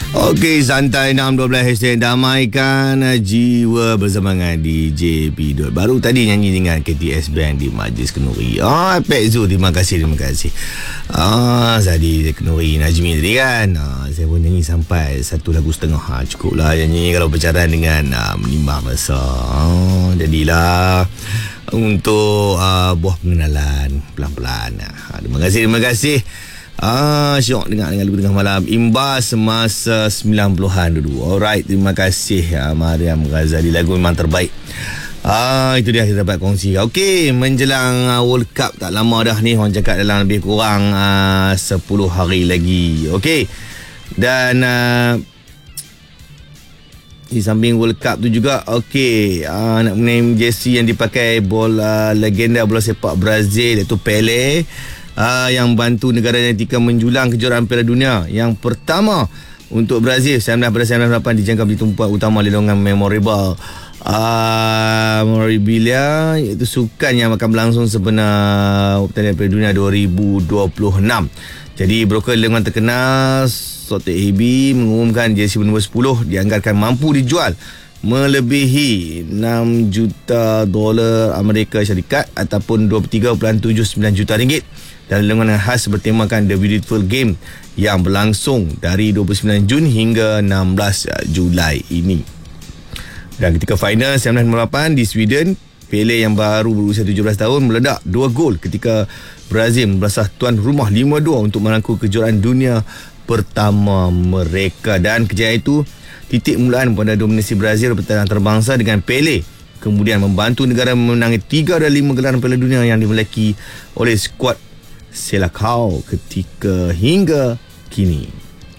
Okey, santai 6.12 hashtag damaikan jiwa bersama dengan DJ Pidot. Baru tadi nyanyi dengan KTS Band di Majlis Kenuri. Pek Zu, terima kasih. Zadi Kenuri Najmi tadi kan. Saya pun nyanyi sampai 1 lagu setengah. Cukup lah nyanyi kalau bercara dengan menimbang masa. Jadilah untuk buah pengenalan pelan-pelan. Terima kasih. Syok dengar lagu tengah malam imbas masa 90-an dulu. Alright, terima kasih Mariam Ghazali, lagu memang terbaik. Itu dia kita dapat kongsi. Okey, menjelang World Cup tak lama dah ni, orang cakap dalam lebih kurang 10 hari lagi. Okey. Dan di samping World Cup tu juga, okey, nak mengenai jersey yang dipakai bola legenda bola sepak Brazil, iaitu Pele, yang bantu negara ketika menjulang kejuaraan Piala Dunia yang pertama untuk Brazil pada 1998 dijangka menjadi tumpuan utama lelongan memorabilia, iaitu sukan yang akan berlangsung sebenar pertandingan Piala Dunia 2026. Jadi broker lelongan terkenal Sotek AB mengumumkan jersey nombor 10 dianggarkan mampu dijual melebihi $6 juta Amerika Syarikat ataupun 23.79 juta ringgit, dan lelongan khas bertemakan The Beautiful Game yang berlangsung dari 29 Jun hingga 16 Julai ini. Dan ketika final 1998 di Sweden, Pele yang baru berusia 17 tahun meledak 2 gol ketika Brazil membelasah tuan rumah 5-2 untuk merangkul kejuaraan dunia pertama mereka. Dan kejayaan itu titik mulaan pada dominasi Brazil pertahanan terbangsa dengan Pele kemudian membantu negara memenangi 3 dari 5 gelaran Piala Dunia yang dimiliki oleh skuad Seleção ketika hingga kini.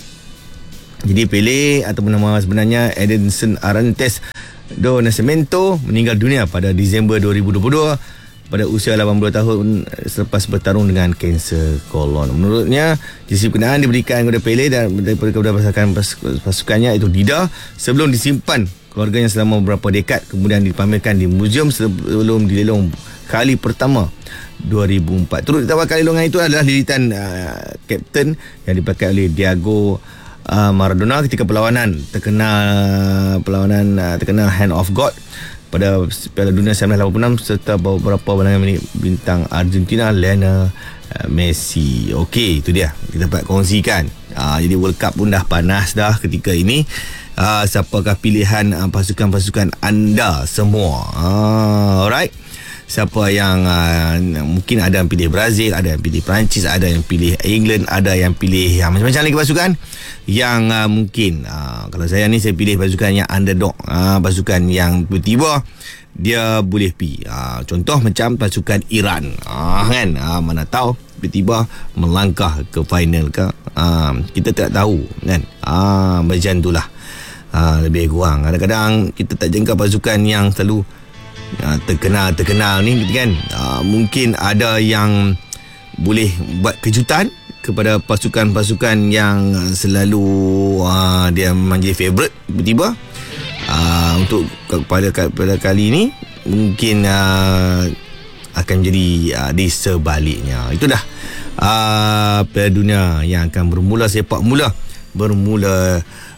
Jadi Pele ataupun nama sebenarnya Edinson Arantes do Nascimento meninggal dunia pada Disember 2022 pada usia 82 tahun selepas bertarung dengan kanser kolon. Menurutnya, jersey berkenaan diberikan kepada Pele dan daripada pasukannya iaitu Dida sebelum disimpan keluarganya selama beberapa dekad, kemudian dipamerkan di muzium sebelum dilelong kali pertama 2004. Turut ditawarkan lelongan itu adalah lilitan kapten yang dipakai oleh Diego Maradona ketika perlawanan terkenal Hand of God pada Piala Dunia 1986 serta beberapa balangan bintang Argentina Lionel Messi. Okey, itu dia kita dapat kongsikan. Jadi World Cup pun dah panas dah ketika ini. Siapakah pilihan pasukan-pasukan anda semua? Alright. Siapa yang mungkin ada yang pilih Brazil, ada yang pilih Perancis, ada yang pilih England, ada yang pilih macam-macam lagi pasukan yang mungkin kalau saya ni saya pilih pasukan yang underdog, pasukan yang tiba-tiba dia boleh pergi. Contoh macam pasukan Iran, kan, mana tahu tiba-tiba melangkah ke final ke, kita tak tahu kan. Macam itulah, lebih kurang kadang-kadang kita tak jangka pasukan yang selalu terkenal ni kan. Mungkin ada yang boleh buat kejutan kepada pasukan-pasukan yang selalu dia memang jadi favourite tiba-tiba. Untuk pada kali ini mungkin akan jadi di sebaliknya. Itulah Piala Dunia yang akan bermula bermula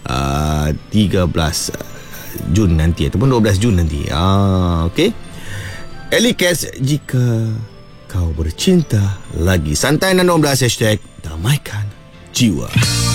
13 Jun nanti ataupun 12 Jun nanti. Okey. Ellie Cats, jika kau bercinta lagi. Santai 16 hashtag damaikan jiwa.